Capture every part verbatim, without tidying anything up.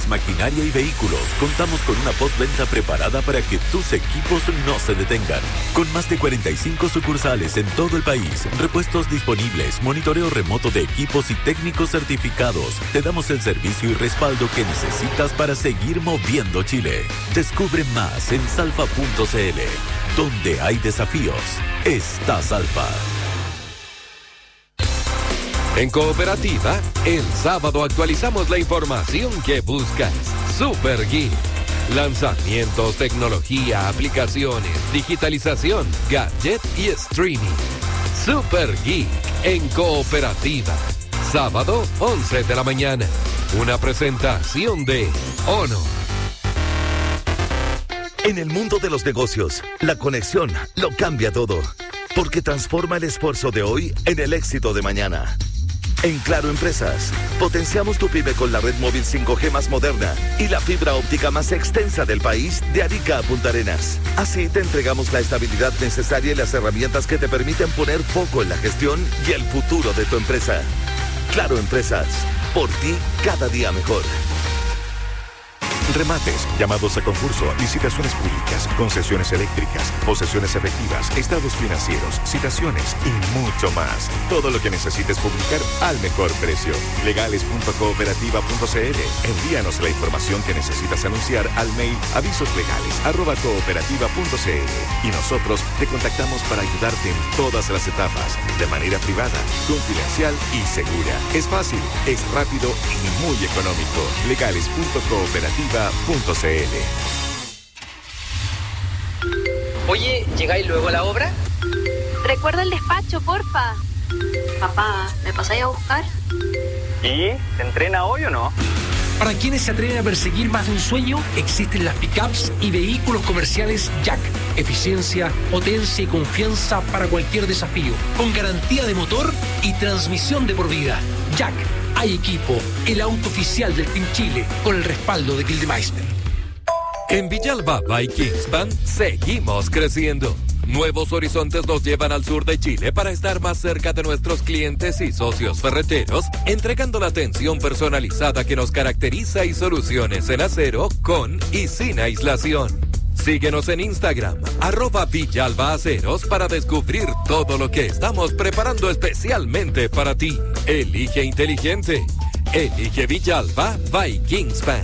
Maquinaria y Vehículos contamos con una postventa preparada para que tus equipos no se detengan. Con más de cuarenta y cinco sucursales en todo el país, repuestos disponibles, monitoreo remoto de equipos y técnicos certificados, te damos el servicio y respaldo que necesitas para seguir moviendo Chile. Descubre más en salfa punto c l. Donde hay desafíos, está Salfa. En Cooperativa, el sábado actualizamos la información que buscas. Super Geek. Lanzamientos, tecnología, aplicaciones, digitalización, gadget y streaming. Super Geek en Cooperativa. Sábado, once de la mañana. Una presentación de Ono. En el mundo de los negocios, la conexión lo cambia todo, porque transforma el esfuerzo de hoy en el éxito de mañana. En Claro Empresas, potenciamos tu pyme con la red móvil cinco G más moderna y la fibra óptica más extensa del país de Arica a Punta Arenas. Así te entregamos la estabilidad necesaria y las herramientas que te permiten poner foco en la gestión y el futuro de tu empresa. Claro Empresas, por ti cada día mejor. Remates, llamados a concurso, licitaciones públicas, concesiones eléctricas, posesiones efectivas, estados financieros, citaciones y mucho más. Todo lo que necesites publicar al mejor precio. legales punto cooperativa punto c l. Envíanos la información que necesitas anunciar al mail avisoslegales arroba cooperativa punto c l y nosotros te contactamos para ayudarte en todas las etapas, de manera privada, confidencial y segura. Es fácil, es rápido y muy económico. legales punto cooperativa punto c l. Oye, ¿llegáis luego a la obra? Recuerda el despacho, porfa. Papá, ¿me pasáis a buscar? ¿Y? ¿Se entrena hoy o no? Para quienes se atreven a perseguir más de un sueño, existen las pickups y vehículos comerciales Jack. Eficiencia, potencia y confianza para cualquier desafío. Con garantía de motor y transmisión de por vida. Jack. Hay equipo, el auto oficial del Team Chile, con el respaldo de Gildemeister. En Villalba by Kingspan seguimos creciendo. Nuevos horizontes nos llevan al sur de Chile para estar más cerca de nuestros clientes y socios ferreteros, entregando la atención personalizada que nos caracteriza y soluciones en acero con y sin aislación. Síguenos en Instagram, arroba Villalba Aceros, para descubrir todo lo que estamos preparando especialmente para ti. Elige inteligente. Elige Villalba by Kingspan.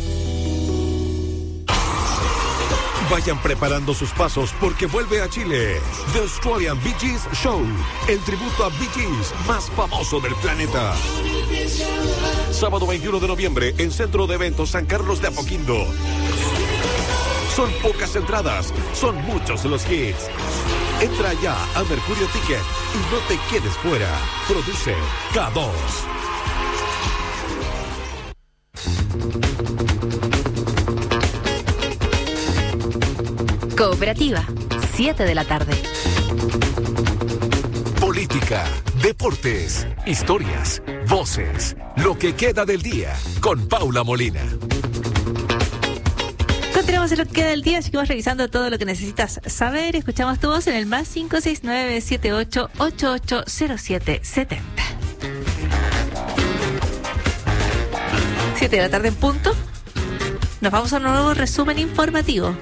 Vayan preparando sus pasos porque vuelve a Chile The Australian Bee Gees Show, el tributo a Bee Gees más famoso del planeta. Sábado veintiuno de noviembre en Centro de Eventos San Carlos de Apoquindo. Son pocas entradas, son muchos los hits. Entra ya a Mercurio Ticket y no te quedes fuera. Produce K dos. Cooperativa, siete de la tarde. Política, deportes, historias, voces, lo que queda del día con Paula Molina. Continuamos en lo que queda del día, seguimos revisando todo lo que necesitas saber. Escuchamos tu voz en el más cinco seis nueve siete ocho ocho ocho cero siete siete cero. siete de la tarde en punto. Nos vamos a un nuevo resumen informativo.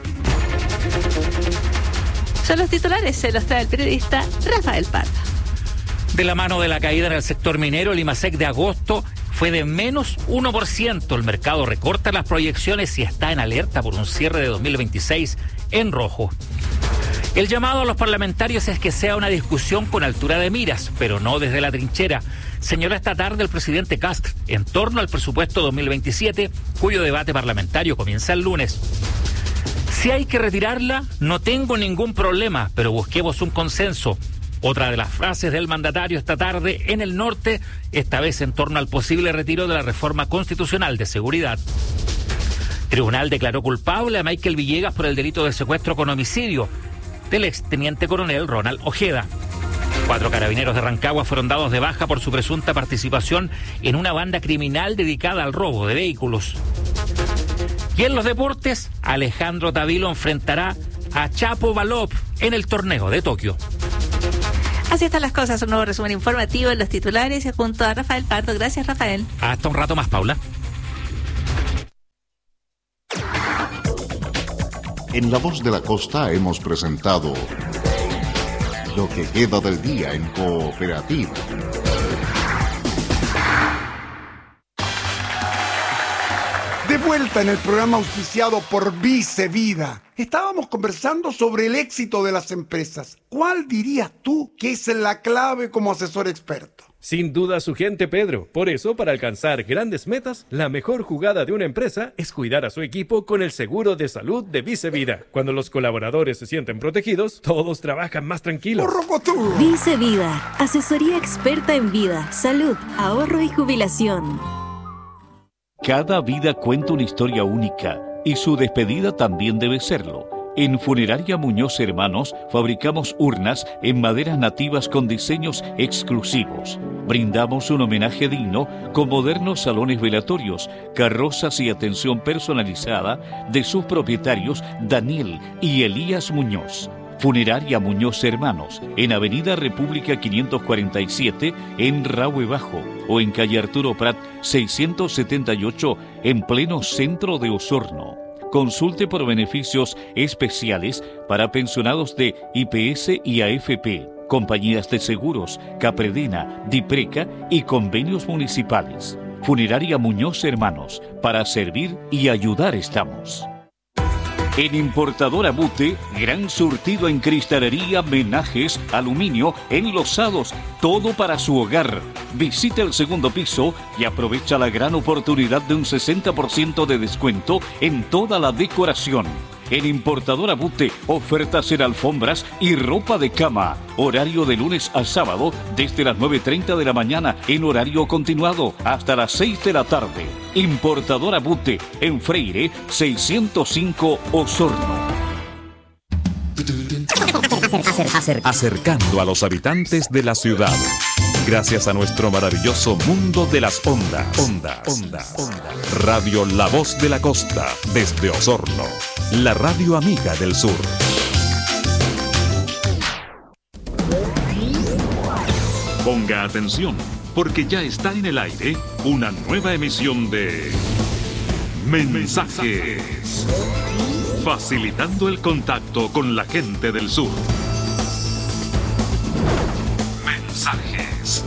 Son los titulares, se los trae el periodista Rafael Pardo. De la mano de la caída en el sector minero, el IMASEC de agosto fue de menos uno por ciento. El mercado recorta las proyecciones y está en alerta por un cierre de dos mil veintiséis en rojo. El llamado a los parlamentarios es que sea una discusión con altura de miras, pero no desde la trinchera, señaló esta tarde el presidente Kast en torno al presupuesto dos mil veintisiete, cuyo debate parlamentario comienza el lunes. Si hay que retirarla, no tengo ningún problema, pero busquemos un consenso. Otra de las frases del mandatario esta tarde en el norte, esta vez en torno al posible retiro de la reforma constitucional de seguridad. Tribunal declaró culpable a Michael Villegas por el delito de secuestro con homicidio del exteniente coronel Ronald Ojeda. Cuatro carabineros de Rancagua fueron dados de baja por su presunta participación en una banda criminal dedicada al robo de vehículos. Y en los deportes, Alejandro Tavilo enfrentará a Chapo Balop en el torneo de Tokio. Así están las cosas, un nuevo resumen informativo en los titulares y junto a Rafael Pardo. Gracias, Rafael. Hasta un rato más, Paula. En La Voz de la Costa hemos presentado Lo que queda del día en Cooperativa. De vuelta en el programa auspiciado por Vice Vida. Estábamos conversando sobre el éxito de las empresas. ¿Cuál dirías tú que es la clave como asesor experto? Sin duda su gente, Pedro. Por eso, para alcanzar grandes metas, la mejor jugada de una empresa es cuidar a su equipo con el seguro de salud de Vice Vida. Cuando los colaboradores se sienten protegidos, todos trabajan más tranquilos. Vice Vida, asesoría experta en vida, salud, ahorro y jubilación. Cada vida cuenta una historia única y su despedida también debe serlo. En Funeraria Muñoz Hermanos fabricamos urnas en maderas nativas con diseños exclusivos. Brindamos un homenaje digno con modernos salones velatorios, carrozas y atención personalizada de sus propietarios Daniel y Elías Muñoz. Funeraria Muñoz Hermanos, en Avenida República quinientos cuarenta y siete, en Rahue Bajo, o en calle Arturo Prat seiscientos setenta y ocho, en pleno centro de Osorno. Consulte por beneficios especiales para pensionados de I P S y A F P, compañías de seguros, Capredena, Dipreca y convenios municipales. Funeraria Muñoz Hermanos, para servir y ayudar estamos. En Importadora Bute, gran surtido en cristalería, menajes, aluminio, enlosados, todo para su hogar. Visite el segundo piso y aprovecha la gran oportunidad de un sesenta por ciento de descuento en toda la decoración. En Importadora Bute, ofertas en alfombras y ropa de cama. Horario de lunes a sábado desde las nueve y media de la mañana en horario continuado hasta las seis de la tarde. Importadora Bute, en Freire seiscientos cinco, Osorno. Acercando a los habitantes de la ciudad. Gracias a nuestro maravilloso mundo de las ondas. Ondas. Ondas. Ondas. Radio La Voz de la Costa, desde Osorno. La radio amiga del sur. Ponga atención, porque ya está en el aire una nueva emisión de Mensajes. Facilitando el contacto con la gente del sur. Mensajes.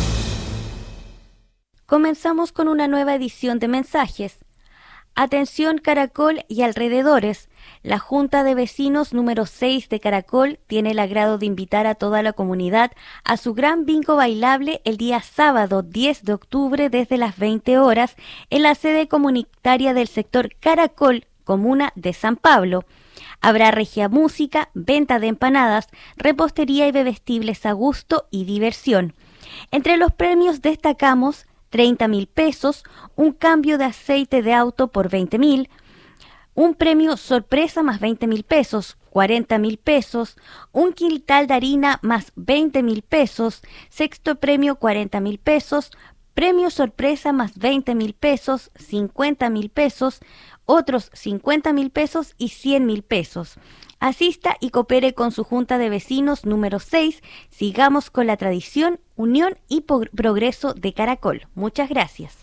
Comenzamos con una nueva edición de Mensajes. Atención Caracol y alrededores. La Junta de Vecinos número seis de Caracol tiene el agrado de invitar a toda la comunidad a su gran bingo bailable el día sábado diez de octubre desde las veinte horas en la sede comunitaria del sector Caracol, comuna de San Pablo. Habrá regia música, venta de empanadas, repostería y bebestibles a gusto y diversión. Entre los premios destacamos treinta mil pesos, un cambio de aceite de auto por veinte mil, un premio sorpresa más veinte mil pesos, cuarenta mil pesos, un quintal de harina más veinte mil pesos, sexto premio cuarenta mil pesos, premio sorpresa más veinte mil pesos, cincuenta mil pesos, otros cincuenta mil pesos y cien mil pesos. Asista y coopere con su Junta de Vecinos número seis. Sigamos con la tradición, unión y progreso de Caracol. Muchas gracias.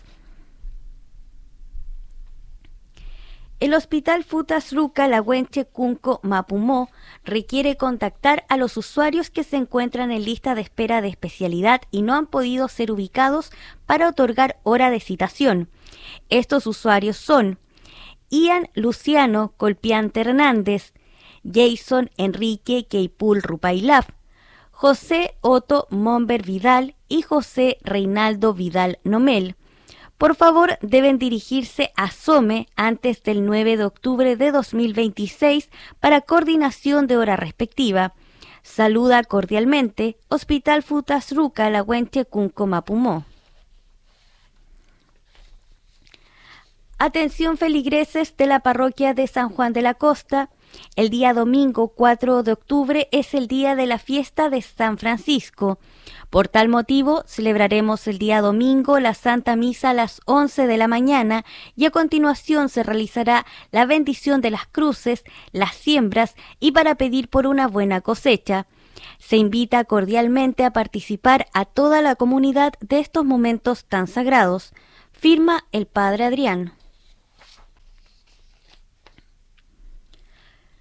El Hospital Futasruca Lahuenche Cunco Mapumó requiere contactar a los usuarios que se encuentran en lista de espera de especialidad y no han podido ser ubicados para otorgar hora de citación. Estos usuarios son Ian Luciano Colpiante Hernández, Jason Enrique Keipul Rupailaf, José Otto Momber Vidal y José Reinaldo Vidal Nomel. Por favor, deben dirigirse a SOME antes del nueve de octubre de dos mil veintiséis para coordinación de hora respectiva. Saluda cordialmente Hospital Futasruca Lahuenche Cunco Mapumó. Atención feligreses de la parroquia de San Juan de la Costa. El día domingo cuatro de octubre es el día de la fiesta de San Francisco. Por tal motivo, celebraremos el día domingo la Santa Misa a las once de la mañana y a continuación se realizará la bendición de las cruces, las siembras y para pedir por una buena cosecha. Se invita cordialmente a participar a toda la comunidad de estos momentos tan sagrados. Firma el Padre Adrián.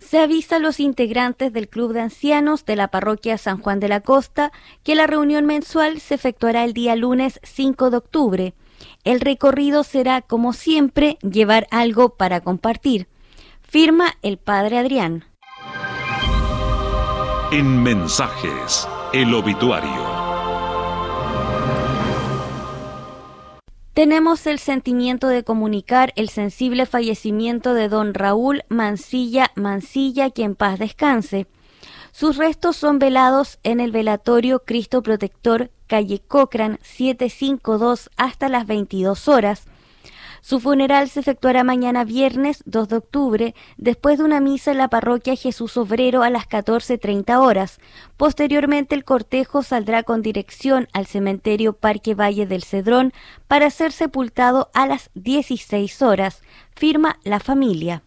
Se avisa a los integrantes del Club de Ancianos de la Parroquia San Juan de la Costa que la reunión mensual se efectuará el día lunes cinco de octubre. El recorrido será, como siempre, llevar algo para compartir. Firma el Padre Adrián. En mensajes, el obituario. Tenemos el sentimiento de comunicar el sensible fallecimiento de don Raúl Mancilla Mancilla, que en paz descanse. Sus restos son velados en el velatorio Cristo Protector, calle Cochrane setecientos cincuenta y dos, hasta las veintidós horas. Su funeral se efectuará mañana viernes dos de octubre, después de una misa en la parroquia Jesús Obrero a las catorce treinta horas. Posteriormente el cortejo saldrá con dirección al cementerio Parque Valle del Cedrón para ser sepultado a las dieciséis horas. Firma la familia.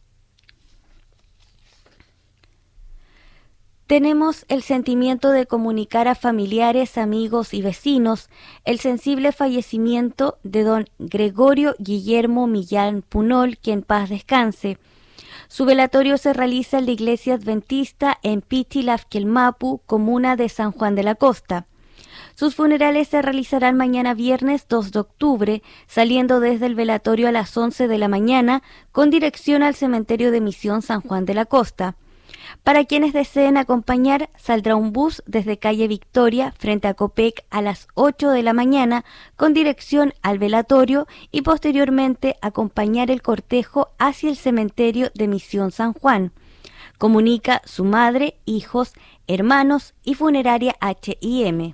Tenemos el sentimiento de comunicar a familiares, amigos y vecinos el sensible fallecimiento de don Gregorio Guillermo Millán Punol, que en paz descanse. Su velatorio se realiza en la iglesia adventista en Pichilafquelmapu, comuna de San Juan de la Costa. Sus funerales se realizarán mañana viernes dos de octubre, saliendo desde el velatorio a las once de la mañana, con dirección al cementerio de Misión San Juan de la Costa. Para quienes deseen acompañar, saldrá un bus desde calle Victoria, frente a Copec, a las ocho de la mañana, con dirección al velatorio y posteriormente acompañar el cortejo hacia el cementerio de Misión San Juan. Comunica su madre, hijos, hermanos y funeraria H I M.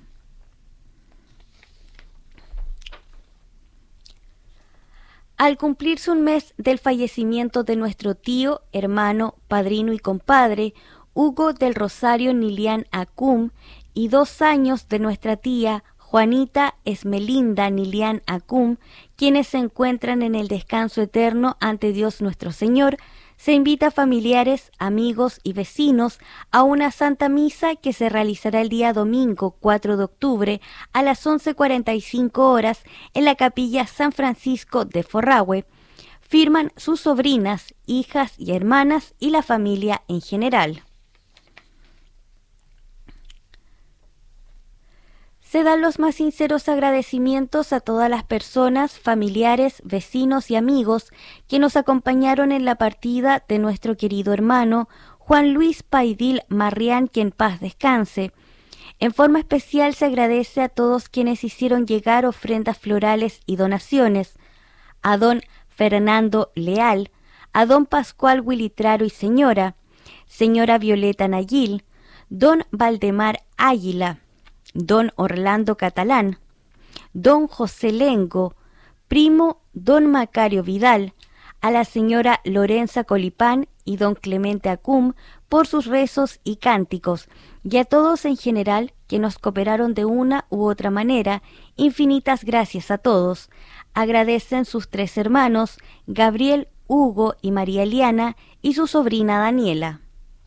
Al cumplirse un mes del fallecimiento de nuestro tío, hermano, padrino y compadre, Hugo del Rosario Nilian Acum, y dos años de nuestra tía, Juanita Esmelinda Nilian Acum, quienes se encuentran en el descanso eterno ante Dios nuestro Señor, se invita a familiares, amigos y vecinos a una Santa Misa que se realizará el día domingo cuatro de octubre a las once cuarenta y cinco horas en la Capilla San Francisco de Forrahue. Firman sus sobrinas, hijas y hermanas y la familia en general. Se dan los más sinceros agradecimientos a todas las personas, familiares, vecinos y amigos que nos acompañaron en la partida de nuestro querido hermano Juan Luis Paidil Marrián, que en paz descanse. En forma especial se agradece a todos quienes hicieron llegar ofrendas florales y donaciones: a don Fernando Leal, a don Pascual Huilitraro y señora, señora Violeta Nayil, don Valdemar Águila, don Orlando Catalán, don José Lengo, primo don Macario Vidal, a la señora Lorenza Colipán y don Clemente Acum por sus rezos y cánticos, y a todos en general que nos cooperaron de una u otra manera. Infinitas gracias a todos. Agradecen sus tres hermanos, Gabriel, Hugo y María Eliana, y su sobrina Daniela.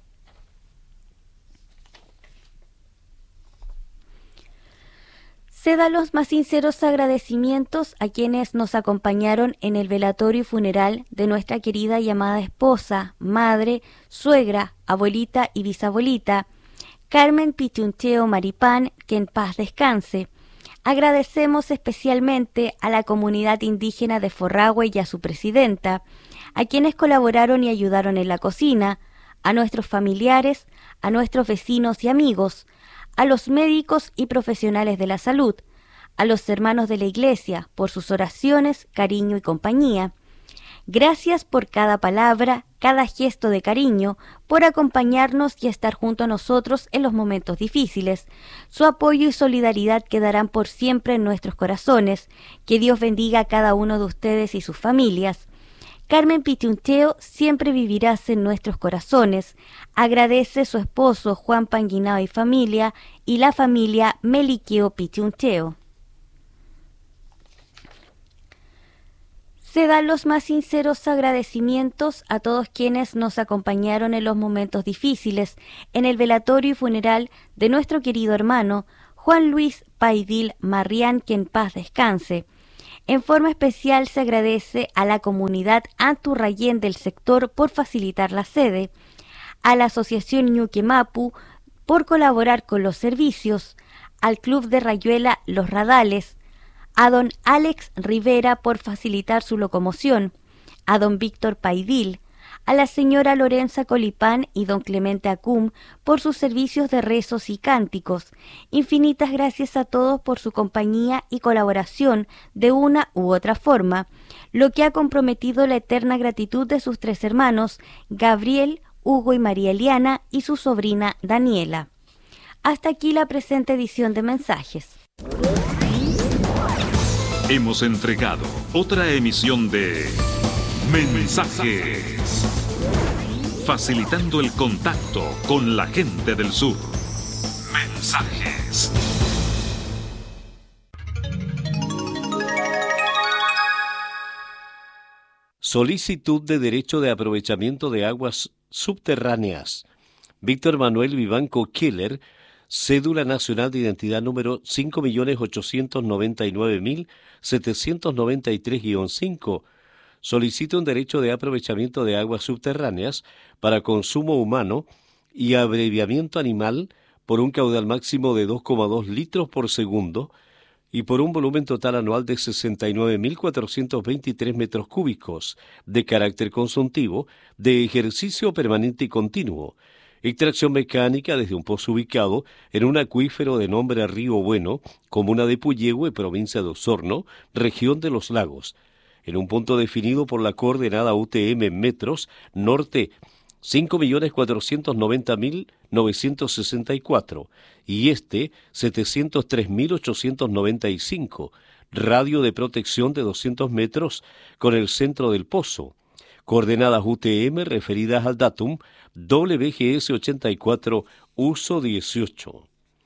Se da los más sinceros agradecimientos a quienes nos acompañaron en el velatorio y funeral de nuestra querida y amada esposa, madre, suegra, abuelita y bisabuelita, Carmen Pichuncheo Maripán, que en paz descanse. Agradecemos especialmente a la comunidad indígena de Forrahue y a su presidenta, a quienes colaboraron y ayudaron en la cocina, a nuestros familiares, a nuestros vecinos y amigos, a los médicos y profesionales de la salud, a los hermanos de la Iglesia por sus oraciones, cariño y compañía. Gracias por cada palabra, cada gesto de cariño, por acompañarnos y estar junto a nosotros en los momentos difíciles. Su apoyo y solidaridad quedarán por siempre en nuestros corazones. Que Dios bendiga a cada uno de ustedes y sus familias. Carmen Pichuncheo, siempre vivirás en nuestros corazones. Agradece su esposo Juan Panguinao y familia y la familia Meliqueo Pichuncheo. Se dan los más sinceros agradecimientos a todos quienes nos acompañaron en los momentos difíciles en el velatorio y funeral de nuestro querido hermano Juan Luis Paidil Marrián, que en paz descanse. En forma especial se agradece a la comunidad Anturrayén del sector por facilitar la sede, a la Asociación Ñuque Mapu por colaborar con los servicios, al Club de Rayuela Los Radales, a don Alex Rivera por facilitar su locomoción, a don Víctor Paidil, a la señora Lorenza Colipán y don Clemente Acum por sus servicios de rezos y cánticos. Infinitas gracias a todos por su compañía y colaboración de una u otra forma, lo que ha comprometido la eterna gratitud de sus tres hermanos, Gabriel, Hugo y María Eliana, y su sobrina Daniela. Hasta aquí la presente edición de Mensajes. Hemos entregado otra emisión de Mensajes, facilitando el contacto con la gente del sur. Mensajes. Solicitud de derecho de aprovechamiento de aguas subterráneas. Víctor Manuel Vivanco Keller, cédula nacional de identidad número cinco millones ochocientos noventa y nueve mil setecientos noventa y tres guion cinco, solicita un derecho de aprovechamiento de aguas subterráneas para consumo humano y abreviamiento animal por un caudal máximo de dos coma dos litros por segundo y por un volumen total anual de sesenta y nueve mil cuatrocientos veintitrés metros cúbicos, de carácter consultivo, de ejercicio permanente y continuo. Extracción mecánica desde un pozo ubicado en un acuífero de nombre Río Bueno, comuna de Puyehue, provincia de Osorno, región de los Lagos, en un punto definido por la coordenada U T M en metros, norte cinco millones cuatrocientos noventa mil novecientos sesenta y cuatro y este setecientos tres mil ochocientos noventa y cinco, radio de protección de doscientos metros con el centro del pozo. Coordenadas U T M referidas al datum W G S ochenta y cuatro, uso dieciocho.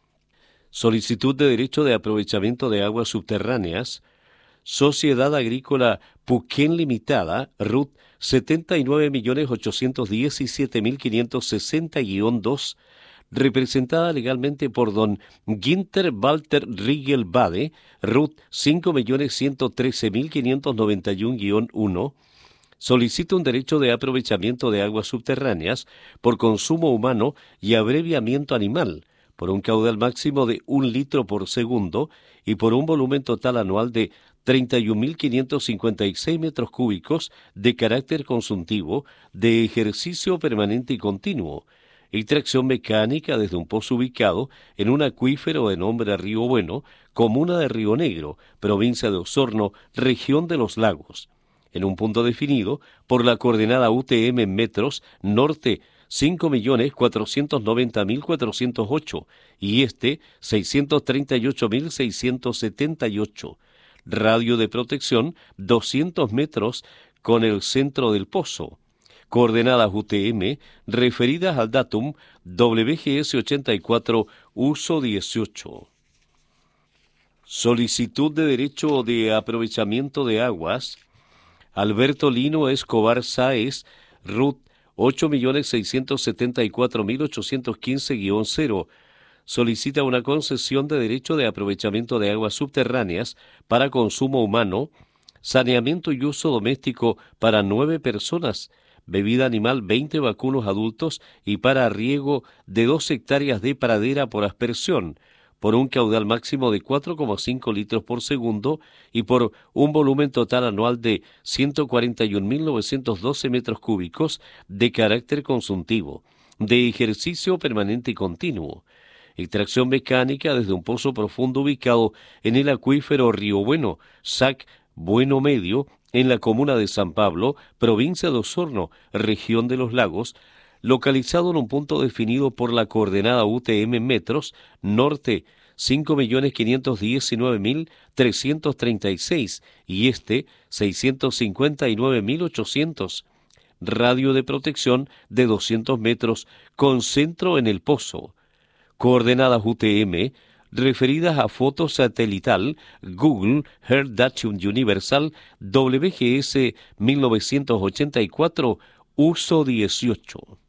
Solicitud de derecho de aprovechamiento de aguas subterráneas. Sociedad Agrícola Puquén Limitada, R U T setenta y nueve millones ochocientos diecisiete mil quinientos sesenta guion dos, representada legalmente por don Ginter Walter Riegel Bade, R U T cinco millones ciento trece mil quinientos noventa y uno guion uno, solicita un derecho de aprovechamiento de aguas subterráneas por consumo humano y abreviamiento animal, por un caudal máximo de un litro por segundo y por un volumen total anual de treinta y un mil quinientos cincuenta y seis metros cúbicos de carácter consultivo, de ejercicio permanente y continuo. Extracción mecánica desde un pozo ubicado en un acuífero de nombre Río Bueno, comuna de Río Negro, provincia de Osorno, región de los Lagos, en un punto definido por la coordenada U T M en metros, norte cinco millones cuatrocientos noventa mil cuatrocientos ocho y este seiscientos treinta y ocho mil seiscientos setenta y ocho, radio de protección doscientos metros con el centro del pozo. Coordenadas U T M referidas al datum W G S ochenta y cuatro, uso dieciocho. Solicitud de derecho de aprovechamiento de aguas. Alberto Lino Escobar Sáez, R U T ocho millones seiscientos setenta y cuatro mil ochocientos quince guion cero, solicita una concesión de derecho de aprovechamiento de aguas subterráneas para consumo humano, saneamiento y uso doméstico para nueve personas, bebida animal veinte vacunos adultos y para riego de dos hectáreas de pradera por aspersión, por un caudal máximo de cuatro coma cinco litros por segundo y por un volumen total anual de ciento cuarenta y un mil novecientos doce metros cúbicos de carácter consultivo, de ejercicio permanente y continuo. Extracción mecánica desde un pozo profundo ubicado en el acuífero Río Bueno, S A C Bueno Medio, en la comuna de San Pablo, provincia de Osorno, región de los Lagos, localizado en un punto definido por la coordenada U T M en metros, norte cinco millones quinientos diecinueve mil trescientos treinta y seis y este seiscientos cincuenta y nueve mil ochocientos, radio de protección de doscientos metros con centro en el pozo. Coordenadas U T M referidas a foto satelital Google Earth Datum Universal W G S mil novecientos ochenta y cuatro, uso dieciocho.